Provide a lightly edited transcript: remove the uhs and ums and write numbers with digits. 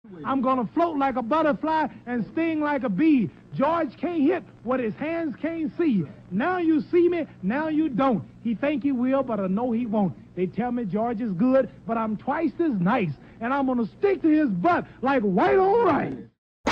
I'm gonna float like a butterfly and sting like a bee. George can't hit what his hands can't see. Now you see me, now you don't. He think he will, but I know he won't. They tell me George is good, but I'm twice as nice. And I'm gonna stick to his butt like white on rice.